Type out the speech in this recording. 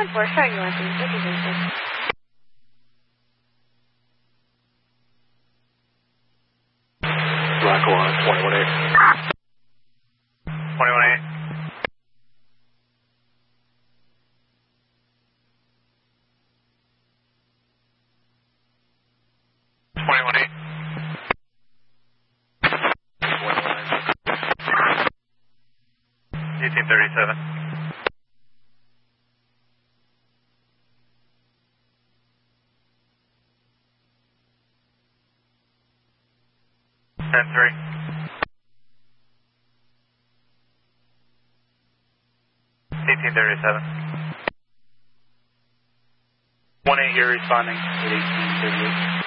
10-4, sorry you want to. This is Ethan. Rock 1, 21-8. 21-8. Team 37. 10-3. Team 37. 1-8, you're responding at 1838.